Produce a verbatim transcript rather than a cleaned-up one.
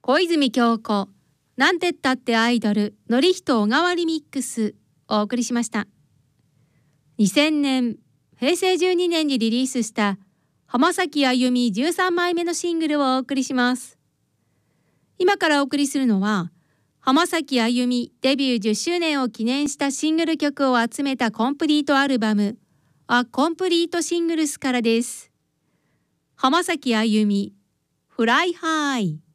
小泉京子なんてったってアイドルのりひと小川リミックスをお送りしました。にせんねんへいせいじゅうにねんにリリースした浜崎あゆみじゅうさんまいめのシングルをお送りします。今からお送りするのは浜崎あゆみデビューじゅっしゅうねんを記念したシングル曲を集めたコンプリートアルバムA Complete Singlesからです。浜崎あゆみフライハイ。